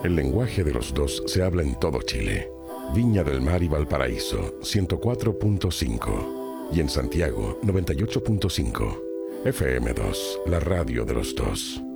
El lenguaje de los dos se habla en todo Chile. Viña del Mar y Valparaíso, 104.5. Y en Santiago, 98.5. FM2, la radio de los dos.